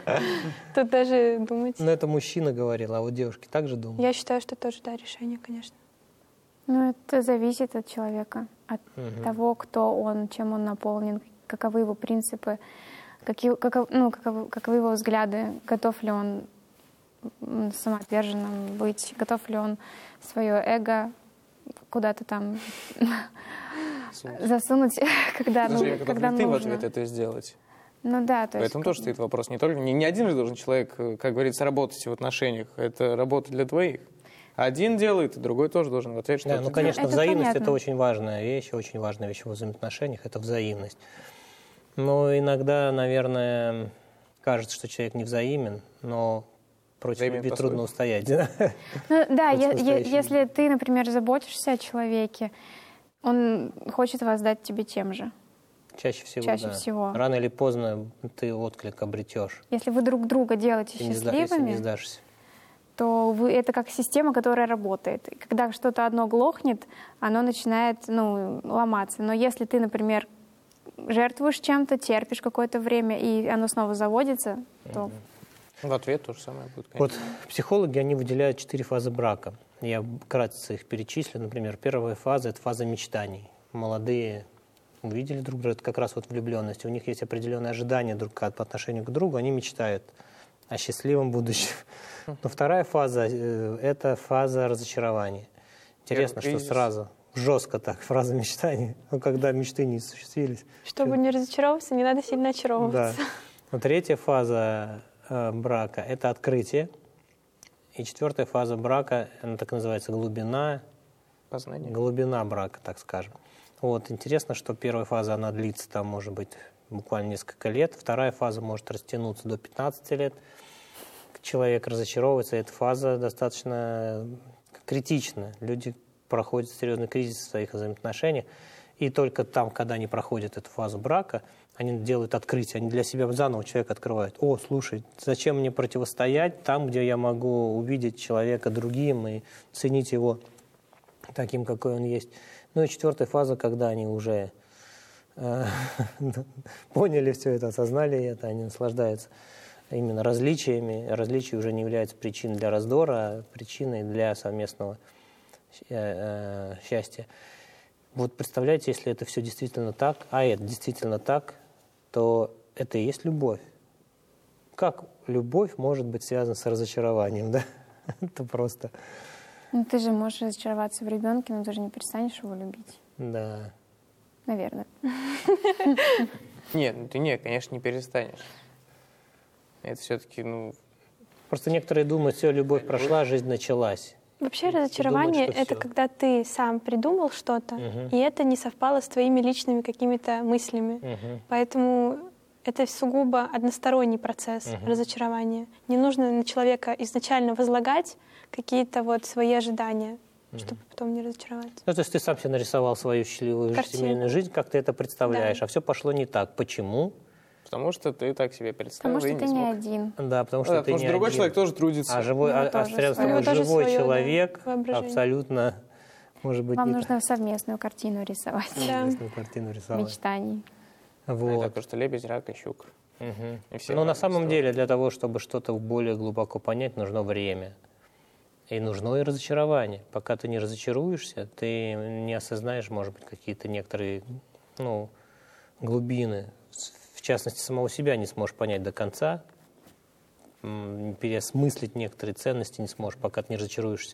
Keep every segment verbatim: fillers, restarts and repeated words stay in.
Тут даже думать. Ну, это мужчина говорил, а вот девушки также думают? Я считаю, что тоже, да, решение, конечно. Ну, это зависит от человека, от Мгм. того, кто он, чем он наполнен, каковы его принципы, какие, каков, ну, каковы, каковы его взгляды, готов ли он м, самоотверженным быть, готов ли он свое эго куда-то там засунуть, когда, ну, Подожди, а когда готов ли ты в нужно. ответ это сделать? Ну да, то В есть... этом как тоже стоит вопрос. Не только не, не один же должен человек, как говорится, работать в отношениях. Это работа для двоих. Один делает, и другой тоже должен в ответ Да, что-то ну, конечно, Это взаимность понятно. это очень важная вещь, очень важная вещь в взаимоотношениях, это взаимность. Но иногда, наверное, кажется, что человек невзаимен, но против Взаимен любви по-своему. трудно устоять. Да? Ну, да, е- е- Противостоящий. если ты, например, заботишься о человеке, он хочет воздать тебе тем же. Чаще всего, Чаще да. всего. Рано или поздно ты отклик обретешь, Если вы друг друга делаете если не сда- если счастливыми, не сдашься. то вы, это как система, которая работает. И когда что-то одно глохнет, оно начинает ну, ломаться. Но если ты, например, жертвуешь чем-то, терпишь какое-то время, и оно снова заводится, то... В ответ то же самое будет, Вот конечно. психологи, они выделяют четыре фазы брака. Я вкратце их перечислю. Например, первая фаза – это фаза мечтаний. Молодые увидели друг друга, это как раз вот влюбленность. У них есть определенные ожидания друг по отношению к другу, они мечтают о счастливом будущем. Но вторая фаза э, – это фаза разочарования. Интересно, что Кризис. сразу, жестко так, фраза мечтаний, но когда мечты не осуществились. Чтобы не разочаровываться, не надо сильно Да. очаровываться. Но третья фаза э, брака – это открытие. И четвертая фаза брака, она так называется глубина, Познание. глубина брака, так скажем. Вот, интересно, что первая фаза, она длится там, может быть, буквально несколько лет. Вторая фаза может растянуться до пятнадцати лет. Человек разочаровывается, эта фаза достаточно критична. Люди проходят серьезный кризис в своих взаимоотношениях. И только там, когда они проходят эту фазу брака, они делают открытие, они для себя заново человека открывают. О, слушай, зачем мне противостоять там, где я могу увидеть человека другим и ценить его таким, какой он есть. Ну и четвертая фаза, когда они уже э, поняли все это, осознали это, они наслаждаются именно различиями. Различия уже не являются причиной для раздора, а причиной для совместного э, э, счастья. Вот представляете, если это все действительно так, а это действительно так, то это и есть любовь. Как любовь может быть связана с разочарованием, да? Это просто... Ну, ты же можешь разочароваться в ребенке, но ты же не перестанешь его любить. Да. Наверное. Нет, ну ты нет, конечно, не перестанешь. Это все-таки, ну... Просто некоторые думают, все, любовь прошла, жизнь началась. Вообще И разочарование думают, что это всё. когда ты сам придумал что-то, Мгм. и это не совпало с твоими личными какими-то мыслями. Мгм. Поэтому это сугубо односторонний процесс Мгм. разочарования. Не нужно на человека изначально возлагать какие-то вот свои ожидания, чтобы потом не разочароваться. Ну, то есть ты сам себе нарисовал свою счастливую Картину. семейную жизнь, как ты это представляешь, Да. а все пошло не так. Почему? Потому что ты так себе представил Потому и что не ты не смог. один. Да, потому Ну что да, ты потому не что другой один. человек тоже трудится. А живой, У него а, а тоже рядом с своё. тобой У него тоже живой своё, да, человек воображение. абсолютно, может быть, Вам не нужно совместную картину рисовать. Да. так картину рисовать. Мечтаний. Вот. Это просто лебедь, рак и щука. Мгм. И все Но на разные самом стороны. деле для того, чтобы что-то более глубоко понять, нужно время. И нужно и разочарование. Пока ты не разочаруешься, ты не осознаешь, может быть, какие-то некоторые ну, глубины. В частности, самого себя не сможешь понять до конца, м, переосмыслить некоторые ценности не сможешь, пока ты не разочаруешься,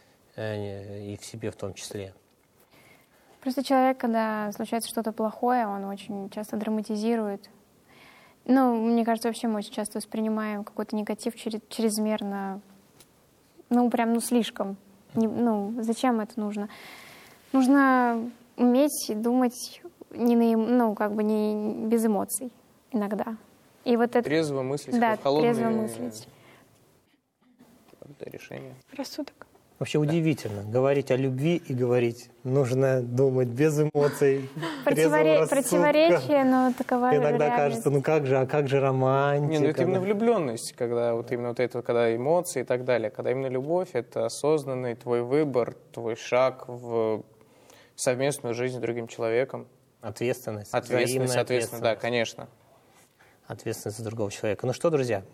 э, и в себе в том числе. Просто человек, когда случается что-то плохое, он очень часто драматизирует. Ну, мне кажется, вообще мы очень часто воспринимаем какой-то негатив через- чрезмерно, ну, прям, ну, слишком. Не- ну, зачем это нужно? Нужно уметь думать не на, эм- ну, как бы не без эмоций иногда. И вот это... Трезво мыслить, Да, холодные трезво мыслить. решения. Рассудок. Вообще удивительно. Говорить о любви и говорить нужно думать без эмоций. трезвого Противоре- рассудка. Противоречие, но такова Иногда реальность. кажется, ну как же, а как же романтика? Не, ну это именно да? влюбленность, когда вот именно вот это, когда эмоции и так далее. Когда именно любовь — это осознанный твой выбор, твой шаг в совместную жизнь с другим человеком. Ответственность. Ответственность, взаимная соответственно, да, ответственность. конечно. Ответственность за другого человека. Ну что, друзья,